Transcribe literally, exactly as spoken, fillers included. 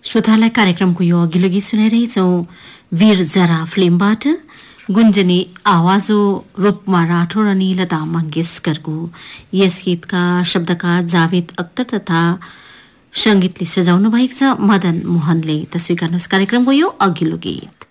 श्रोतालाई कार्यक्रमको यो अघिल्लो गीत सुनाइरहेछौँ वीर जरा फिल्मबाट। गुन्जनी आवाज हो रूपकुमार राठौर अनि लता मङ्गेशकरको। यस गीतका शब्दकार जावेद अख्तर तथा संगीतले सजाउनु भएको छ मदन मोहनले। त स्वीकार्नुहोस् कार्यक्रमको यो अघिल्लो गीत।